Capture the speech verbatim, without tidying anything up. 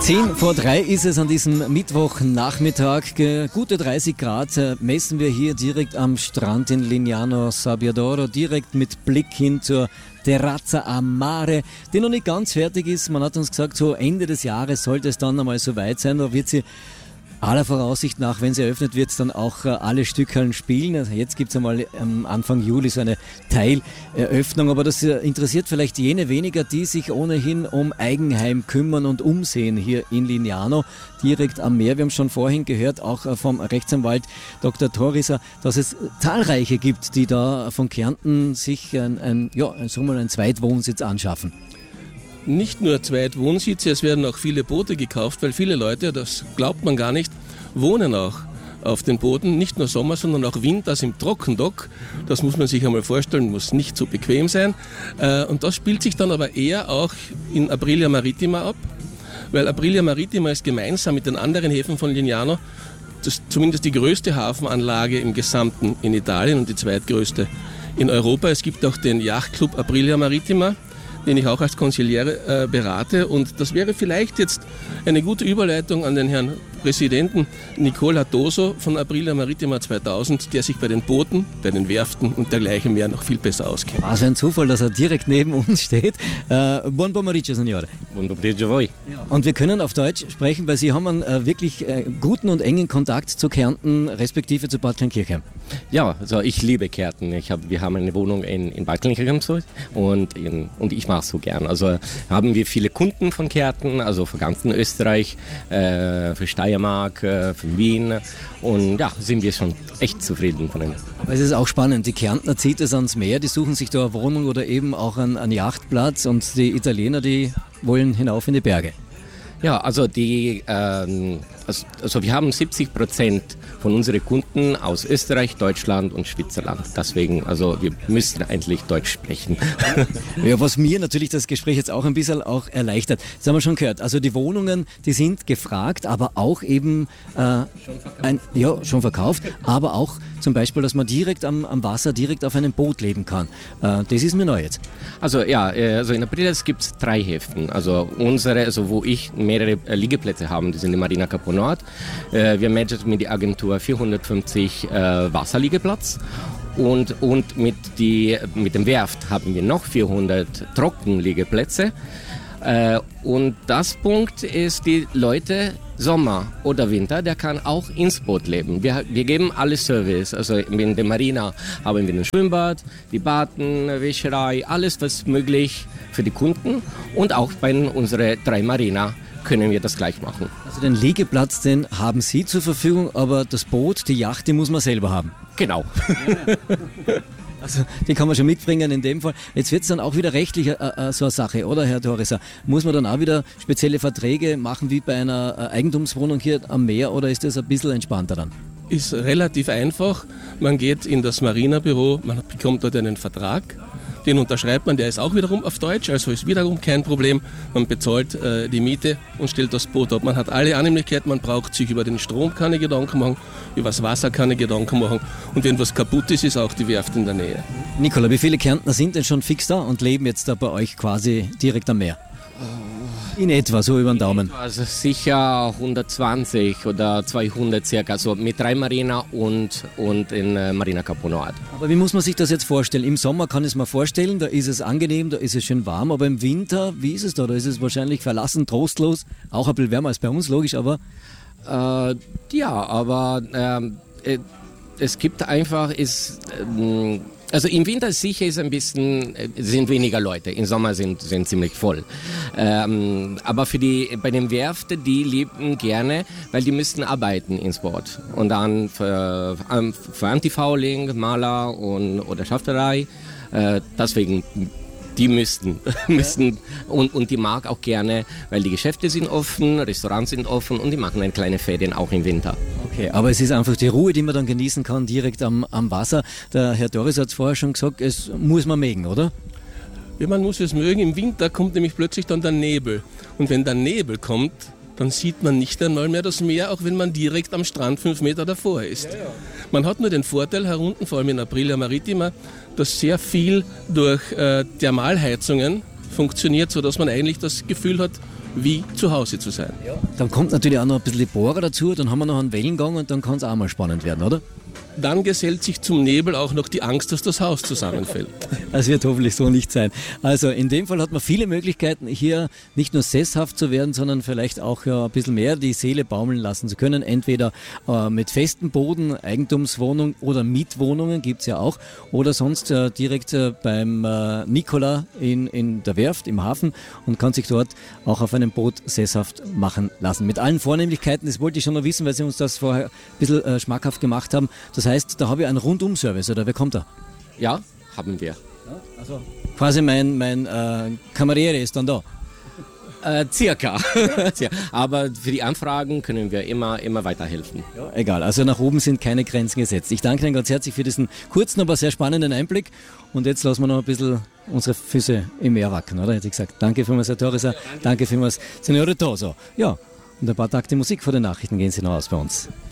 Zehn vor drei ist es an diesem Mittwochnachmittag. Gute dreißig Grad messen wir hier direkt am Strand in Lignano Sabbiadoro, direkt mit Blick hin zur Terrazza a Mare, die noch nicht ganz fertig ist. Man hat uns gesagt, so Ende des Jahres sollte es dann einmal so weit sein. Da wird sie aller Voraussicht nach, wenn sie eröffnet wird, dann auch alle Stückhallen spielen. Also jetzt gibt es einmal am Anfang Juli so eine Teileröffnung, aber das interessiert vielleicht jene weniger, die sich ohnehin um Eigenheim kümmern und umsehen hier in Lignano, direkt am Meer. Wir haben schon vorhin gehört, auch vom Rechtsanwalt Doktor Torriser, dass es zahlreiche gibt, die da von Kärnten sich ein, ein, ja, sagen wir mal, einen Zweitwohnsitz anschaffen. Nicht nur Zweitwohnsitze, es werden auch viele Boote gekauft, weil viele Leute, das glaubt man gar nicht, wohnen auch auf den Booten, nicht nur Sommer, sondern auch Winter, also im Trockendock. Das muss man sich einmal vorstellen, muss nicht so bequem sein. Und das spielt sich dann aber eher auch in Aprilia Marittima ab, weil Aprilia Marittima ist gemeinsam mit den anderen Häfen von Lignano das zumindest die größte Hafenanlage im Gesamten in Italien und die zweitgrößte in Europa. Es gibt auch den Yachtclub Aprilia Marittima, den ich auch als Consigliere äh, berate. Und das wäre vielleicht jetzt eine gute Überleitung an den Herrn Präsidenten Nicola Toso von Aprilia Marittima zweitausend, der sich bei den Booten, bei den Werften und dergleichen mehr noch viel besser auskennt. Was ein Zufall, dass er direkt neben uns steht. Äh, buon pomeriggio, Signore. Buon pomeriggio voi. Und wir können auf Deutsch sprechen, weil Sie haben einen äh, wirklich äh, guten und engen Kontakt zu Kärnten, respektive zu Bad Kleinkirchheim. Ja, also ich liebe Kärnten. Ich hab, wir haben eine Wohnung in, in Bad Kleinkirchheim und, in, und ich mache es so gern. Also haben wir viele Kunden von Kärnten, also von ganzen Österreich, äh, für Steiermark, äh, für Wien, und ja, sind wir schon echt zufrieden von ihnen. Aber es ist auch spannend, die Kärntner zieht es ans Meer, die suchen sich da eine Wohnung oder eben auch einen, einen Yachtplatz, und die Italiener, die wollen hinauf in die Berge. Ja, also die, ähm, also, also wir haben siebzig Prozent von unseren Kunden aus Österreich, Deutschland und Switzerland. Deswegen, also wir müssen eigentlich Deutsch sprechen. Ja, was mir natürlich das Gespräch jetzt auch ein bisschen auch erleichtert. Das haben wir schon gehört. Also die Wohnungen, die sind gefragt, aber auch eben äh, ein, ja, schon verkauft, aber auch zum Beispiel, dass man direkt am, am Wasser, direkt auf einem Boot leben kann. Äh, das ist mir neu jetzt. Also ja, also in Aprilia gibt es drei Häfen. Also unsere, also wo ich mehrere Liegeplätze habe, die sind die Marina Capo Nord. Äh, wir managen mit der Agentur vierhundertfünfzig äh, Wasserliegeplatz. Und, und mit, die, mit dem Werft haben wir noch vierhundert Trockenliegeplätze. Äh, und das Punkt ist, die Leute Sommer oder Winter, der kann auch ins Boot leben. Wir, wir geben alles Service. Also in der Marina haben wir ein Schwimmbad, die Baden, Wäscherei, alles was möglich für die Kunden. Und auch bei unseren drei Marina können wir das gleich machen. Also den Liegeplatz, den haben Sie zur Verfügung, aber das Boot, die Yacht, die muss man selber haben. Genau. Also die kann man schon mitbringen in dem Fall. Jetzt wird es dann auch wieder rechtlich äh, äh, so eine Sache, oder Herr Torriser? Muss man dann auch wieder spezielle Verträge machen wie bei einer äh, Eigentumswohnung hier am Meer, oder ist das ein bisschen entspannter dann? Ist relativ einfach. Man geht in das Marina-Büro, man bekommt dort einen Vertrag. Den unterschreibt man, der ist auch wiederum auf Deutsch, also ist wiederum kein Problem. Man bezahlt äh, die Miete und stellt das Boot ab. Man hat alle Annehmlichkeiten, man braucht sich über den Strom keine Gedanken machen, über das Wasser keine Gedanken machen. Und wenn was kaputt ist, ist auch die Werft in der Nähe. Nicola, wie viele Kärntner sind denn schon fix da und leben jetzt da bei euch quasi direkt am Meer? In etwa, so über den Daumen. Also sicher hundertzwanzig oder zweihundert circa, so mit drei Marina und, und in äh, Marina Capo Nord. Aber wie muss man sich das jetzt vorstellen? Im Sommer kann ich es mir vorstellen, da ist es angenehm, da ist es schön warm, aber im Winter, wie ist es da? Da ist es wahrscheinlich verlassen, trostlos, auch ein bisschen wärmer als bei uns, logisch, aber... Äh, ja, aber ähm, äh, es gibt einfach, ist... Ähm, Also im Winter sicher ist ein bisschen, sind weniger Leute, im Sommer sind, sind ziemlich voll. Ähm, aber für die, bei den Werften, die leben gerne, weil die müssen arbeiten ins Boot. Und dann für, für Antifouling, Maler und, oder Schafterei, äh, deswegen die müssten, müssen und, und die mag auch gerne, weil die Geschäfte sind offen, Restaurants sind offen und die machen eine kleine Ferien auch im Winter. Okay, aber es ist einfach die Ruhe, die man dann genießen kann, direkt am, am Wasser. Der Herr Torres hat es vorher schon gesagt, es muss man mögen, oder? Ja, man muss es mögen. Im Winter kommt nämlich plötzlich dann der Nebel. Und wenn der Nebel kommt, dann sieht man nicht einmal mehr das Meer, auch wenn man direkt am Strand fünf Meter davor ist. Ja, ja. Man hat nur den Vorteil herunten, vor allem in Aprilia Marittima, dass sehr viel durch äh, Thermalheizungen funktioniert, sodass man eigentlich das Gefühl hat, wie zu Hause zu sein. Ja. Dann kommt natürlich auch noch ein bisschen die Bohrer dazu, dann haben wir noch einen Wellengang und dann kann es auch mal spannend werden, oder? Dann gesellt sich zum Nebel auch noch die Angst, dass das Haus zusammenfällt. Das wird hoffentlich so nicht sein. Also in dem Fall hat man viele Möglichkeiten, hier nicht nur sesshaft zu werden, sondern vielleicht auch ja, ein bisschen mehr die Seele baumeln lassen zu können. Entweder äh, mit festem Boden, Eigentumswohnung oder Mietwohnungen gibt es ja auch. Oder sonst äh, direkt äh, beim äh, Nikola in, in der Werft, im Hafen und kann sich dort auch auf einem Boot sesshaft machen lassen. Mit allen Vornehmlichkeiten, das wollte ich schon noch wissen, weil Sie uns das vorher ein bisschen äh, schmackhaft gemacht haben. Das heißt, da habe ich einen Rundum-Service, oder wer kommt da? Ja, haben wir. Ja, also quasi mein, mein äh, Kameriere ist dann da. Äh, circa. Aber für die Anfragen können wir immer, immer weiterhelfen. Ja, egal, also nach oben sind keine Grenzen gesetzt. Ich danke Ihnen ganz herzlich für diesen kurzen, aber sehr spannenden Einblick. Und jetzt lassen wir noch ein bisschen unsere Füße im Meer wackeln, oder? Hätte ich gesagt. Danke vielmals, Herr Torriser. Danke vielmals, Signore Toso. Ja, und ein paar Takte Musik vor den Nachrichten gehen Sie noch aus bei uns.